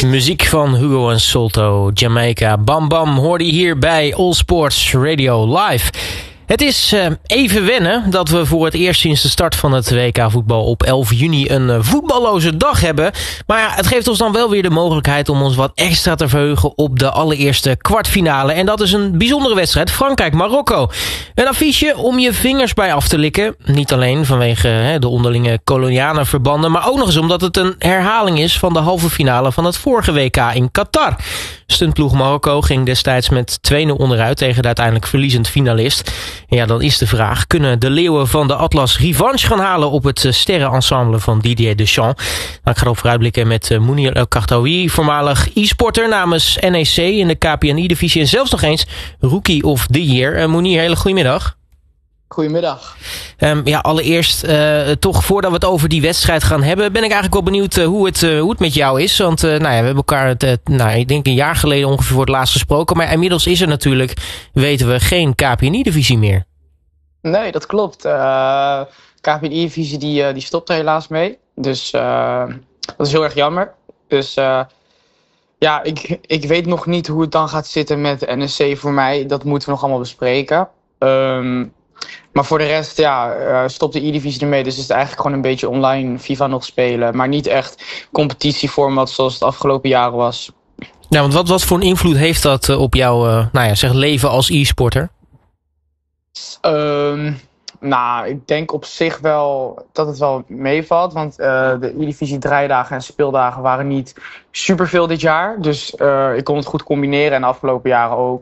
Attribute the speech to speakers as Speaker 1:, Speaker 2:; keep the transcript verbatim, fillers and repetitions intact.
Speaker 1: Muziek van Hugo en Solto, Jamaica. Bam Bam hoorde je hier bij All Sports Radio Live. Het is uh, even wennen dat we voor het eerst sinds de start van het W K voetbal op elf juni een uh, voetballoze dag hebben. Maar ja, het geeft ons dan wel weer de mogelijkheid om ons wat extra te verheugen op de allereerste kwartfinale. En dat is een bijzondere wedstrijd, Frankrijk-Marokko. Een affiche om je vingers bij af te likken. Niet alleen vanwege hè, de onderlinge kolonialenverbanden, maar ook nog eens omdat het een herhaling is van de halve finale van het vorige W K in Qatar. Stuntploeg Marokko ging destijds met twee nul onderuit tegen de uiteindelijk verliezend finalist. En ja, dan is de vraag, kunnen de leeuwen van de Atlas revanche gaan halen op het sterrenensemble van Didier Deschamps? Nou, ik ga erop vooruitblikken met uh, Mounir El Khattaoui, voormalig e-sporter namens N E C in de K P N I-divisie en zelfs nog eens Rookie of the Year. Uh, Mounir, hele goedemiddag.
Speaker 2: Goedemiddag.
Speaker 1: Um, ja, allereerst, uh, toch voordat we het over die wedstrijd gaan hebben, ben ik eigenlijk wel benieuwd uh, hoe, het, uh, hoe het met jou is. Want uh, nou ja, we hebben elkaar, het, uh, nou, ik denk een jaar geleden ongeveer voor het laatst gesproken. Maar inmiddels is er natuurlijk, weten we, geen K P N I-divisie meer.
Speaker 2: Nee, dat klopt. Uh, K P N I-divisie die, uh, die stopt er helaas mee. Dus uh, dat is heel erg jammer. Dus uh, ja, ik, ik weet nog niet hoe het dan gaat zitten met N E C voor mij. Dat moeten we nog allemaal bespreken. Um, Maar voor de rest, ja, uh, stopt de E-divisie ermee. Dus is het eigenlijk gewoon een beetje online FIFA nog spelen. Maar niet echt competitieformat zoals het afgelopen jaren was.
Speaker 1: Ja, want wat, wat voor een invloed heeft dat uh, op jouw uh, nou ja, zeg leven als e-sporter?
Speaker 2: Um, nou, ik denk op zich wel dat het wel meevalt. Want uh, de E-divisie draaidagen en speeldagen waren niet superveel dit jaar. Dus uh, ik kon het goed combineren en de afgelopen jaren ook.